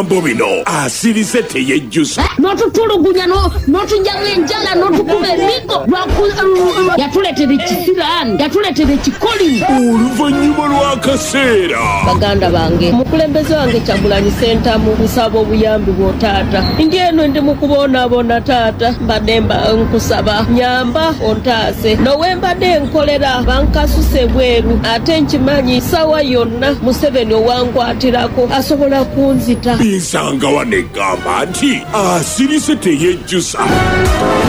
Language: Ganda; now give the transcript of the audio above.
Bobino asirise teyejjusa n'otutulugunya n'otujjamu enjala n'otukuba emigo yatuleetera ekisiraani yatuleetera ekikolimu oluvannyuma lw'akaseera. baganda bange omukulembeze wange Kyagulanyi Ssentamu nsaba obuyambi bw'otaata ndi eno ndi mu kubonaabona taata mbadde nkusaba nyamba ontaase nowembadde nkolera bankasuse bweru ate nkimanyi sawa yonna Museveni owangwatirako asobola kunzita nsanga wanegamba nti asirise teyejjusa.